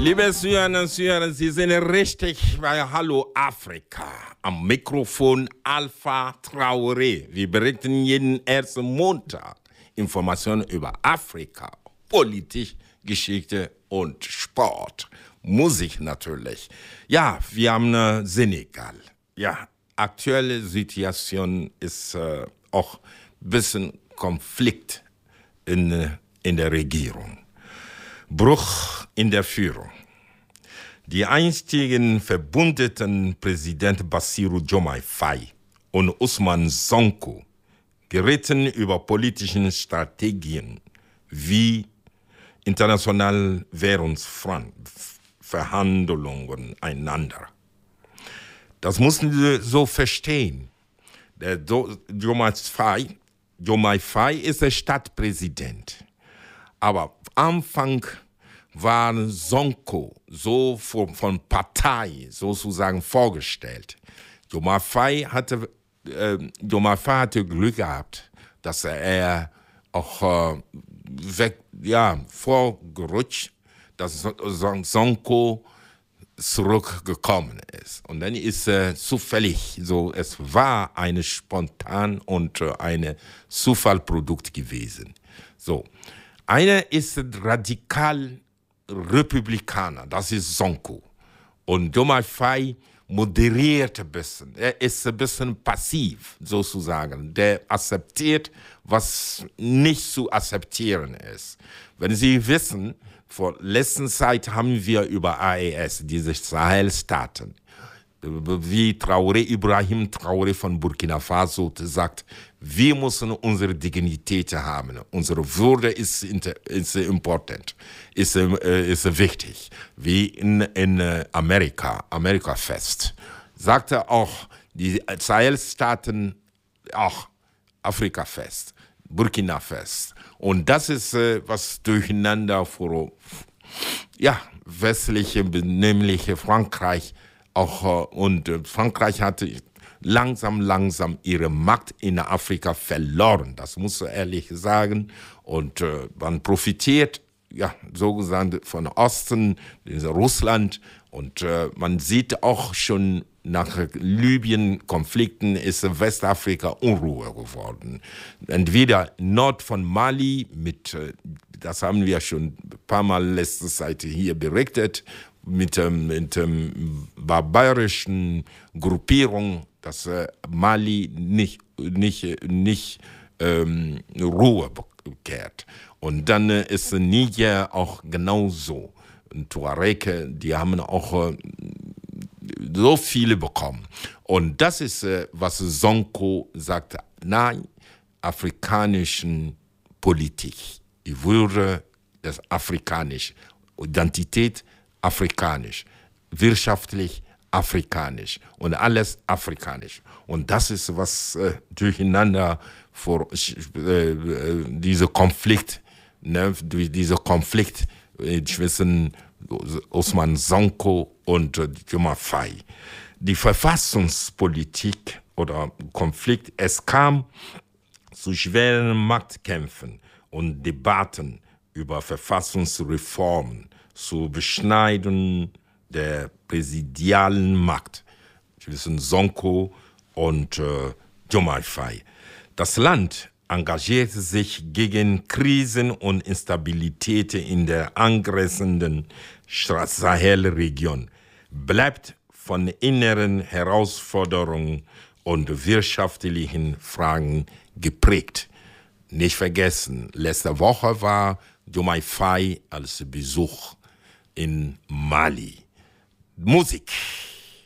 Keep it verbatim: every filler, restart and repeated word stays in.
Liebe Zuhörer und Zuhörer, Sie sind richtig bei Hallo Afrika. Am Mikrofon Alpha Traoré. Wir berichten jeden ersten Montag Informationen über Afrika, Politik, Geschichte und Sport. Musik natürlich. Ja, wir haben äh, Senegal. Ja, aktuelle Situation ist äh, auch ein bisschen Konflikt in, äh, in der Regierung. Bruch in der Führung. Die einstigen verbündeten Präsident Bassirou Diomaye Faye und Ousmane Sonko gerieten über politischen Strategien wie internationale Währungsverhandlungen einander. Das mussten Sie so verstehen. Der Diomaye Faye, Diomaye Faye ist der Stadtpräsident. Aber Anfang war Sonko so von, von Partei sozusagen vorgestellt. Diomaye Faye hatte, äh, Diomaye Faye hatte Glück gehabt, dass er auch äh, weg, ja, vorgerutscht, dass Sonko zurückgekommen ist. Und dann ist äh, zufällig so, es war eine spontan und äh, eine Zufallprodukt gewesen. So. Einer ist radikal Republikaner, das ist Sonko. Und Diomaye Faye moderiert ein bisschen. Er ist ein bisschen passiv, sozusagen. Der akzeptiert, was nicht zu akzeptieren ist. Wenn Sie wissen, vor letzter Zeit haben wir über A E S, diese Sahel-Staaten, wie Traoré, Ibrahim Traoré von Burkina Faso sagt, wir müssen unsere Dignität haben. Unsere Würde ist, ist important, ist, ist wichtig. Wie in, in Amerika, Amerika Fest. Sagt er auch, die Sahel-Staaten, auch Afrika Fest, Burkina Fest. Und das ist, was durcheinander vor, ja, westliche, nämlich Frankreich, auch, und Frankreich hatte langsam, langsam ihre Macht in Afrika verloren. Das muss man ehrlich sagen. Und äh, man profitiert, ja, so gesagt, von Osten, Russland. Und äh, man sieht auch schon nach Libyen-Konflikten ist Westafrika Unruhe geworden. Entweder Nord von Mali mit, äh, das haben wir schon ein paar Mal letzte Zeit hier berichtet, mit der ähm, mit, ähm, barbarischen Gruppierung, dass äh, Mali nicht, nicht, nicht ähm, Ruhe bekehrt. Und dann äh, ist Niger auch genauso. Und Tuareg, die haben auch äh, so viele bekommen. Und das ist, äh, was Sonko sagt, nein, afrikanischen Politik. Ich würde das afrikanische Identität afrikanisch, wirtschaftlich afrikanisch und alles afrikanisch. Und das ist, was äh, durcheinander vor äh, dieser Konflikt, ne, dieser Konflikt äh, zwischen Ousmane Sonko und äh, Diomaye Faye. Die Verfassungspolitik oder Konflikt, es kam zu schweren Machtkämpfen und Debatten über Verfassungsreformen, zu Beschneiden der präsidialen Macht zwischen Sonko und äh, Diomaye Faye. Das Land engagierte sich gegen Krisen und Instabilität in der angrenzenden Sahelregion, bleibt von inneren Herausforderungen und wirtschaftlichen Fragen geprägt. Nicht vergessen, letzte Woche war Diomaye Faye als Besuch in Mali. Musik.